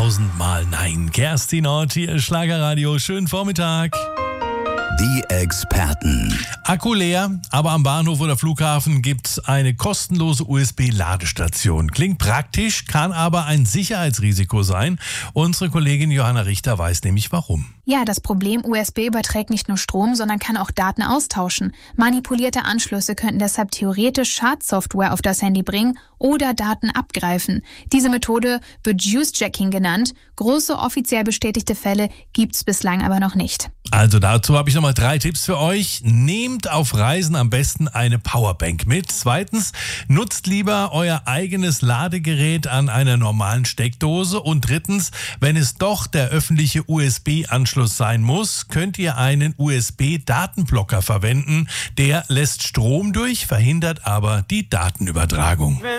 1000-mal Nein. Kerstin Ott hier, Schlagerradio. Schönen Vormittag. Die Experten. Akku leer, aber am Bahnhof oder Flughafen gibt's eine kostenlose USB-Ladestation. Klingt praktisch, kann aber ein Sicherheitsrisiko sein. Unsere Kollegin Johanna Richter weiß nämlich warum. Ja, das Problem, USB überträgt nicht nur Strom, sondern kann auch Daten austauschen. Manipulierte Anschlüsse könnten deshalb theoretisch Schadsoftware auf das Handy bringen oder Daten abgreifen. Diese Methode wird Juice-Jacking genannt. Große offiziell bestätigte Fälle gibt's bislang aber noch nicht. Also dazu habe ich nochmal 3 Tipps für euch. Nehmt auf Reisen am besten eine Powerbank mit. 2. Nutzt lieber euer eigenes Ladegerät an einer normalen Steckdose. Und 3. wenn es doch der öffentliche USB-Anschluss sein muss, könnt ihr einen USB-Datenblocker verwenden. Der lässt Strom durch, verhindert aber die Datenübertragung.